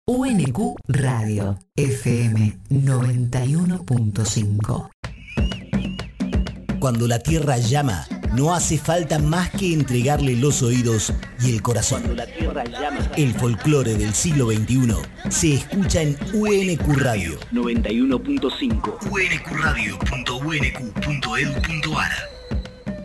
UNQ Radio FM 91.5. Cuando la tierra llama, no hace falta más que entregarle los oídos y el corazón. Cuando la tierra llama. El folclore del siglo XXI se escucha en UNQ Radio 91.5. unqradio.unq.edu.ar.